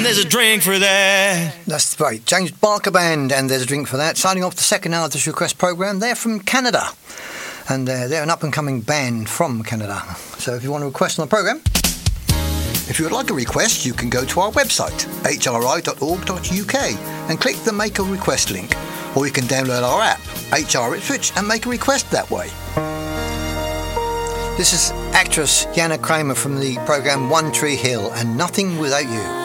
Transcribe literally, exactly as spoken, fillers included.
and there's a drink for that. That's right. James Barker Band, and there's a drink for that. Signing off the second hour of this request programme. They're from Canada, and uh, they're an up-and-coming band from Canada. So if you want to request on the programme, if you would like a request, you can go to our website, h r i dot org dot u k, and click the Make a Request link. Or you can download our app, H R Ipswich, and make a request that way. This is actress Jana Kramer from the programme One Tree Hill and Nothing Without You.